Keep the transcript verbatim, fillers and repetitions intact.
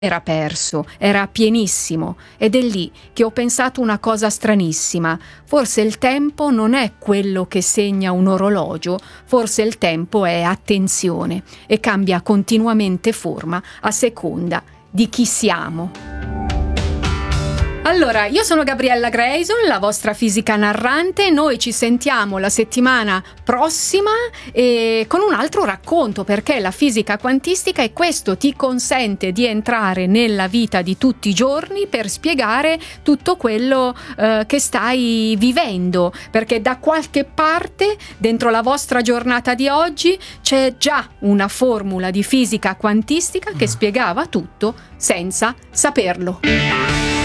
era perso, era pienissimo, ed è lì che ho pensato una cosa stranissima. Forse il tempo non è quello che segna un orologio, forse il tempo è attenzione e cambia continuamente forma a seconda di chi siamo. Allora, io sono Gabriella Grayson, la vostra fisica narrante. Noi ci sentiamo la settimana prossima e con un altro racconto, perché la fisica quantistica e questo ti consente di entrare nella vita di tutti i giorni per spiegare tutto quello eh, che stai vivendo, perché da qualche parte dentro la vostra giornata di oggi c'è già una formula di fisica quantistica che spiegava tutto senza saperlo.